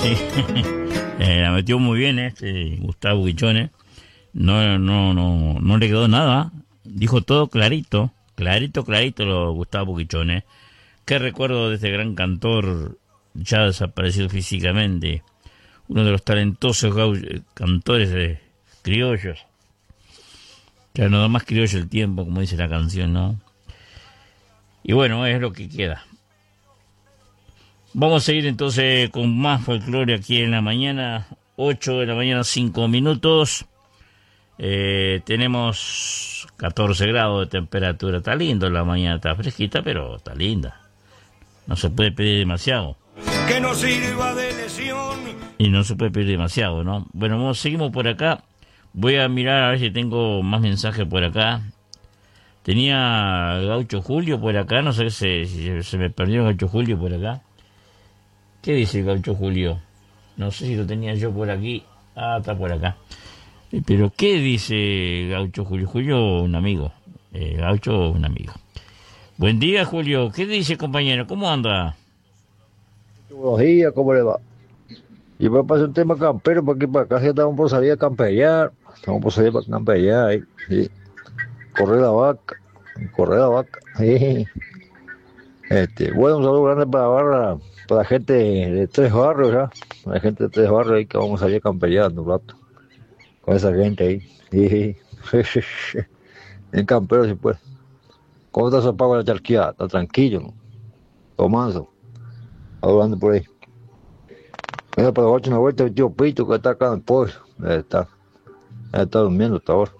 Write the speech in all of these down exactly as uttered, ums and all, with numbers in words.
Sí. eh, la metió muy bien este Gustavo Guichone. No, no, no, no le quedó nada. Dijo todo clarito, clarito, clarito lo Gustavo Guichone. Qué recuerdo de este gran cantor ya desaparecido físicamente. Uno de los talentosos gau- cantores de criollos. Ya no da más criollo el tiempo, como dice la canción, ¿no? Y bueno, es lo que queda. Vamos a seguir entonces con más folclore aquí en la mañana. ocho de la mañana, cinco minutos. Eh, tenemos catorce grados de temperatura. Está lindo la mañana, está fresquita, pero está linda. No se puede pedir demasiado. Que no sirva de lesión. Y no se puede pedir demasiado, ¿no? Bueno, vamos, seguimos por acá. Voy a mirar a ver si tengo más mensajes por acá. Tenía Gaucho Julio por acá. No sé si, si se me perdió Gaucho Julio por acá. ¿Qué dice Gaucho Julio? No sé si lo tenía yo por aquí. Ah, está por acá. Eh, Pero ¿qué dice Gaucho Julio? Julio, un amigo. Eh, Gaucho, un amigo. Buen día, Julio. ¿Qué dice, compañero? ¿Cómo anda? Buenos días, ¿cómo le va? Y me pasa un tema campero, porque para acá ya estamos por salir a campear, estamos por salir para campear, ahí, sí. Correr la vaca, correr la vaca, sí. Este, bueno, un saludo grande para, barra, para la gente de Tres Barrios, ya, la gente de Tres Barrios ahí que vamos a salir a campear un rato, con esa gente ahí, sí. En campero si puede. ¿Cómo está su pago la charqueada? Está tranquilo, ¿no? Tomando, hablando por ahí. Mira, para darse una vuelta el tío Pito que está acá en el pueblo. Debe estar, debe estar durmiendo hasta ahora.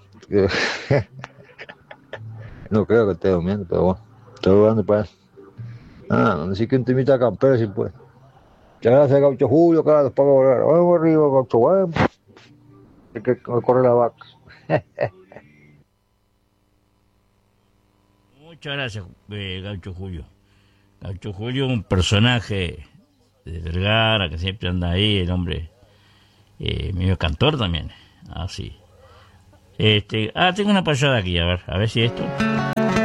No creo que esté durmiendo, pero bueno, estoy hablando para eso. Ah, no sé que un temita campero si puede. Muchas gracias, Gaucho Julio, cada dos pagos volar. Vamos arriba, Gaucho, vamos. Hay que correr la vaca. Muchas gracias, eh, Gaucho Julio. Gaucho Julio, un personaje de Vergara, que siempre anda ahí, el hombre, eh, medio cantor también. Ah, sí. Este, ah, tengo una payada aquí, a ver, a ver si esto.